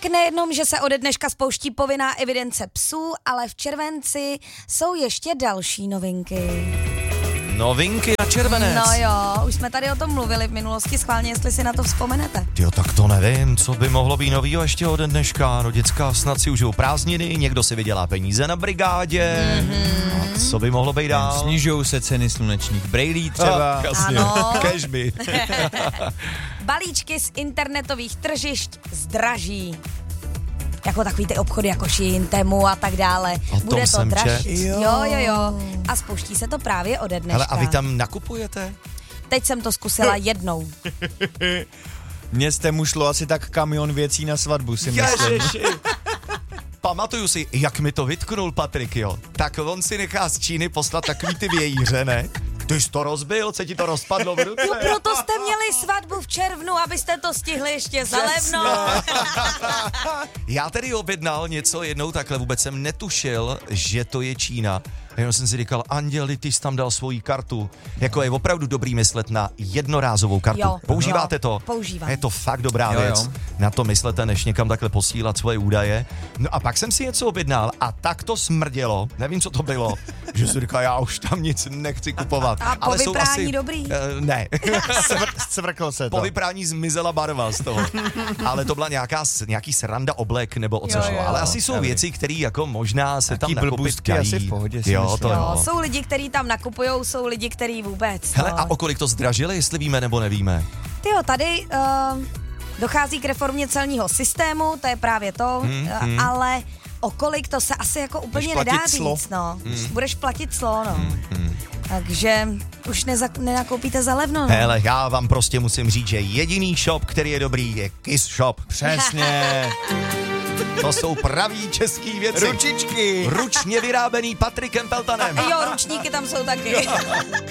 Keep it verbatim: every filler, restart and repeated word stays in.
Tak nejenom, že se ode dneška spouští povinná evidence psů, ale v červenci jsou ještě další novinky. Novinky na červenec. No jo, už jsme tady o tom mluvili v minulosti, schválně, jestli si na to vzpomenete. Jo, tak to nevím, co by mohlo být novýho ještě ode dneška. No děcka snad si užijou prázdniny, někdo si vydělá peníze na brigádě. Mm-hmm. A co by mohlo být dál? Snižují se ceny slunečních brejlí třeba. Ah, jasně, ano. kežby. Balíčky z internetových tržišť zdraží. Jako takový ty obchody jako Shein, Temu a tak dále. Bude to jsem dražší. Jo. jo, jo, jo. A spouští se to právě ode dneška. Hele, a vy tam nakupujete? Teď jsem to zkusila jednou. Mně jste mu šlo asi tak kamion věcí na svatbu, si myslím. Ježiši. Pamatuju si, jak mi to vytknul Patrik, jo. Tak on si nechá z Číny poslat takový ty vějíře, ne? Ty jsi to rozbil, co ti to rozpadlo v ruce? Jo, proto jste měli svatbu v červnu, abyste to stihli ještě za levno. Já tedy objednal něco jednou takhle, vůbec jsem netušil, že to je Čína. A jenom jsem si říkal, Anděli, ty jsi tam dal svoji kartu. Jako je opravdu dobrý myslet na jednorázovou kartu. Jo, Používáte jo, to? používám. Je to fakt dobrá Jo, věc. jo. Na to myslete, než někam takhle posílat svoje údaje. No a pak jsem si něco objednal a tak to smrdělo, nevím, co to bylo, že si říkal, já už tam nic nechci kupovat. A po Ale jsou vyprání asi, dobrý? Uh, ne. Cvrkl se to. Po vyprání zmizela barva z toho. Ale to byla nějaká, nějaký sranda oblek nebo o co Jo, šlo. jo. Ale asi jsou Nevím. věci, které jako možná se Taký tam nakupit blbůstky dají. asi v pohodě, si Jo, myslím. to Jo, jo. jsou lidi, kteří tam nakupujou, jsou lidi, kteří vůbec. Hele, no. a o kolik to zdražili, jestli víme nebo nevíme? Tyjo, tady uh, dochází k reformě celního systému, to je právě to, Hmm, uh, hmm. ale o kolik to se asi jako úplně Budeš nedá platit clo. říct, no. Hmm. Budeš platit clo, no. Takže už neza- nenakoupíte za levno, no. Hele, já vám prostě musím říct, že jediný shop, který je dobrý, je Kiss Shop. Přesně. To jsou pravý český věci. Ručičky. Ručně vyrábený Patrikem Peltanem. Jo, ručníky tam jsou taky.